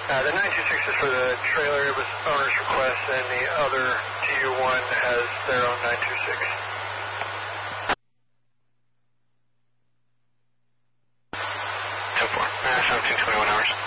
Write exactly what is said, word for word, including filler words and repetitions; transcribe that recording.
Uh, the nine two six is for the trailer. It was owner's request, and the other T U one has their own nine two six. ten four. Uh, seventeen twenty-one hours.